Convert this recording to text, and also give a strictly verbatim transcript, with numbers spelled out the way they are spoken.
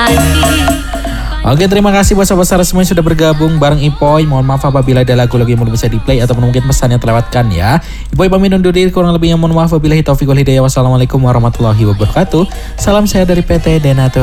Oke, terima kasih buat sahabat semua yang sudah bergabung bareng Ipoy. Mohon maaf apabila ada lagu-lagu yang belum bisa di-play atau mungkin pesan yang terlewatkan ya. Ipoy pamit undur diri, kurang lebihnya mohon maaf. Wabillahi taufiq wal hidayah. Wassalamualaikum warahmatullahi wabarakatuh. Salam sehat dari P T Denatur.